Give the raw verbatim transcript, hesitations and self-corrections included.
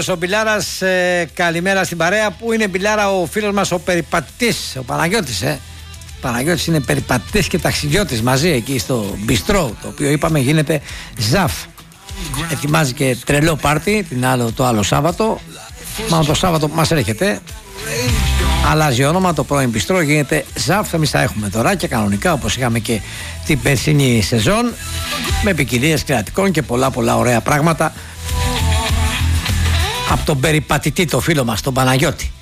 Ο Μπιλάρας, ε, καλημέρα στην παρέα. Πού είναι Μπιλάρα ο φίλος μας ο περιπατητής, ο Παναγιώτης, ε. Ο Παναγιώτης είναι περιπατητής και ταξιδιώτης μαζί εκεί στο μπιστρό, το οποίο είπαμε γίνεται ΖΑΦ. Ετοιμάζει και τρελό πάρτι την άλλο, το άλλο Σάββατο. Μάλλον το Σάββατο που μας έρχεται. Αλλάζει όνομα, το πρώην μπιστρό γίνεται ΖΑΦ. Εμείς θα έχουμε τώρα και κανονικά όπως είχαμε και την περσινή σεζόν, με ποικιλίες κρεατικών και πολλά πολλά ωραία πράγματα από τον περιπατητή το φίλο μας, τον Παναγιώτη.